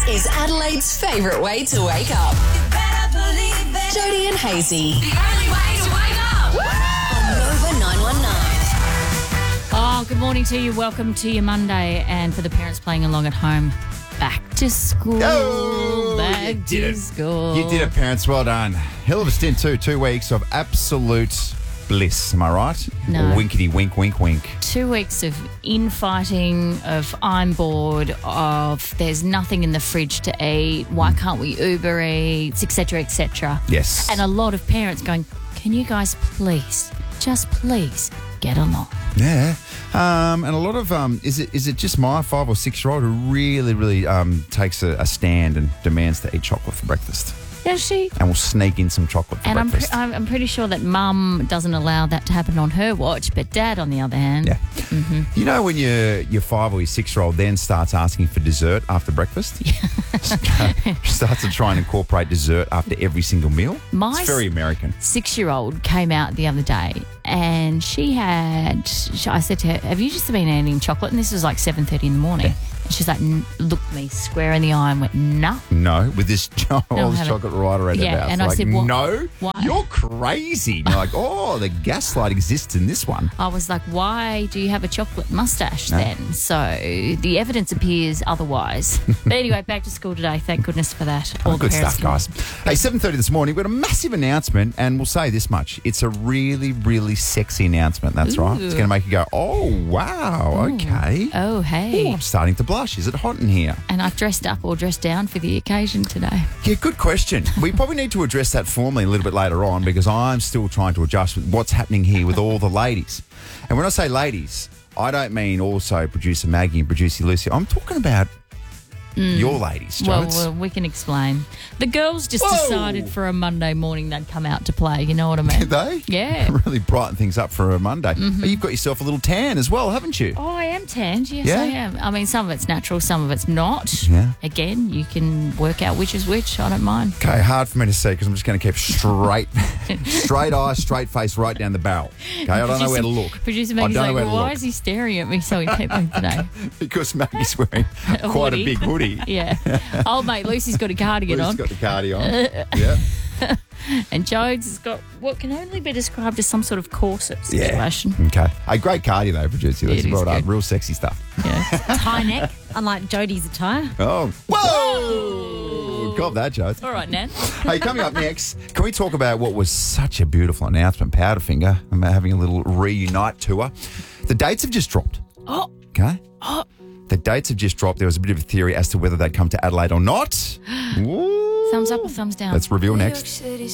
is Adelaide's favourite way to wake up. Jody and Hazy. The only way to wake up. On Nova 919. Oh, good morning to you. Welcome to your Monday. And for the parents playing along at home, back to school. Oh, back you did to it. school. You did it, parents. Well done. Hell of a stint too. 2 weeks of absolute bliss. Am I right? No. Or winkety wink, wink, wink. 2 weeks of infighting, of I'm bored, of there's nothing in the fridge to eat, why can't we Uber Eats, etc., etc. Yes. And a lot of parents going, can you guys please, just please get along? Yeah. And a lot of is it just my 5 or 6 year old who really takes a stand and demands to eat chocolate for breakfast, Does she? and will sneak in some chocolate for And breakfast. I'm pretty sure that Mum doesn't allow that to happen on her watch, but Dad, on the other hand, Yeah. You know when your 5 or your 6 year old then starts asking for dessert after breakfast? Starts to try and incorporate dessert after every single meal. My It's very American. 6-year-old came out the other day and I said to her, have you just been eating chocolate? And this was like 7:30 in the morning. And she's like, looked me square in the eye and went, no. No, with this No, I haven't. chocolate right around Yeah, her mouth. and I Like, said, what- no, why? you're crazy. And you're like, oh, the gaslight exists in this one. I was like, why do you have a chocolate mustache then? So the evidence appears otherwise. But anyway, back to school today. Thank goodness for that. All the Good parents stuff, guys. Hey, 7:30 this morning, we've got a massive announcement, and we'll say this much. It's a really sexy announcement, that's right. It's going to make you go, oh, wow, okay. Oh, Ooh, hey. I'm starting to blush. Is it hot in here? And I've dressed up or dressed down for the occasion today. Yeah, good question. We probably need to address that formally a little bit later on because I'm still trying to adjust with what's happening here with all the ladies. And when I say ladies, I don't mean also producer Maggie and producer Lucy. I'm talking about your ladies, Jones. Well, we can explain. The girls just Whoa. decided for a Monday morning they'd come out to play. You know what I mean? Did they? Yeah. Really brighten things up for a Monday. But you've got yourself a little tan as well, haven't you? Oh, I am tanned. Yes, Yeah? I am. I mean, some of it's natural, some of it's not. Yeah. Again, you can work out which is which. I don't mind. Okay, hard for me to see because I'm just going to keep straight eyes, straight face right down the barrel. Okay, I don't know where to look. Producer I Maggie's don't know like, where to well, why look. is he staring at me so intently today? Because Maggie's wearing A quite a hoodie. big hoodie. Yeah. Old mate Lucy's got a cardigan Lucy's on. got the cardi on. Yeah. And Jones has got what can only be described as some sort of corset situation. Okay. A great cardi though, producer. Yeah, Lucy. it is Well done. good. Real sexy stuff. Yeah. High neck, unlike Jodie's attire. Oh. Whoa! Cop that, Jones. All right, Nan. Hey, coming up next, can we talk about what was such a beautiful announcement, Powderfinger? I'm having a little reunite tour. The dates have just dropped. Oh. Okay? The dates have just dropped. There was a bit of a theory as to whether they'd come to Adelaide or not. Ooh. Thumbs up or thumbs down? Let's reveal next.